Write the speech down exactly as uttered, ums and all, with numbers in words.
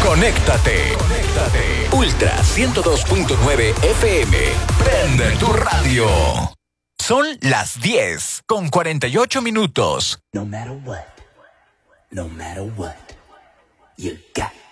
Conéctate. Conéctate. Ultra ciento dos punto nueve F M. Prende tu radio. Son las diez con cuarenta y ocho minutos. No matter what, no matter what, you got